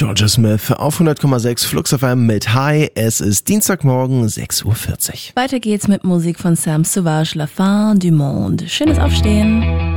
Georgia Smith auf 100,6 Flux FM mit Hi. Es ist Dienstagmorgen, 6:40 Uhr. Weiter geht's mit Musik von Sam Sauvage, La Fin du Monde. Schönes Aufstehen.